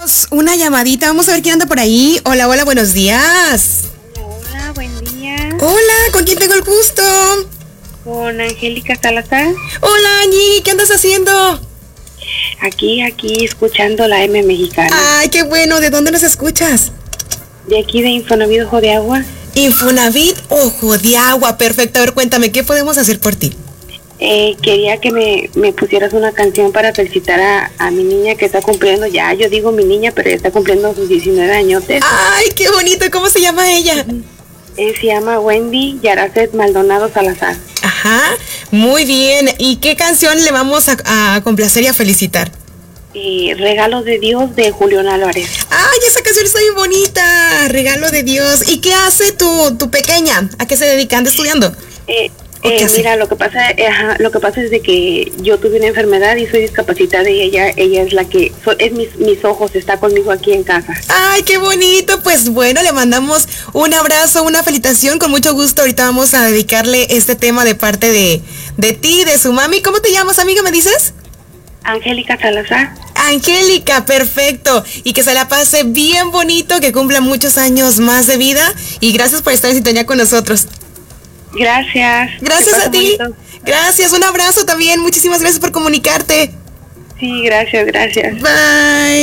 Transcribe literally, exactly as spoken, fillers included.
Una llamadita, vamos a ver quién anda por ahí. Hola, hola, buenos días. Hola, buen día. Hola, ¿con quién tengo el gusto? Con Angélica Salazar. Hola, Angie, ¿qué andas haciendo? Aquí, aquí, escuchando la M mexicana. Ay, qué bueno, ¿de dónde nos escuchas? De aquí de Infonavit Ojo de Agua. Infonavit Ojo de Agua, perfecto. A ver, cuéntame, ¿qué podemos hacer por ti? Eh, quería que me, me pusieras una canción para felicitar a, a mi niña que está cumpliendo ya, yo digo mi niña, pero ya está cumpliendo sus diecinueve años. Ay, qué bonito, ¿cómo se llama ella? Eh, se llama Wendy Yaracet Maldonado Salazar. Ajá, muy bien. ¿Y qué canción le vamos a, a complacer y a felicitar? Eh, Regalo de Dios de Julián Álvarez. Ay, esa canción está bien bonita, Regalo de Dios. ¿Y qué hace tu, tu pequeña? ¿A qué se dedica? ¿Anda estudiando? Eh, eh, mira, lo que pasa, eh, ajá, lo que pasa es de que yo tuve una enfermedad y soy discapacitada y ella, ella es la que, so, es mis, mis ojos, está conmigo aquí en casa. Ay, qué bonito. Pues bueno, le mandamos un abrazo, una felicitación con mucho gusto. Ahorita vamos a dedicarle este tema de parte de, de ti, de su mami. ¿Cómo te llamas, amiga? ¿Me dices? Angélica Salazar. Angélica, perfecto. Y que se la pase bien bonito, que cumpla muchos años más de vida. Y gracias por estar en sintonía con nosotros. Gracias. Gracias a ti. Bonito. Gracias, un abrazo también. Muchísimas gracias por comunicarte. Sí, gracias, gracias. Bye.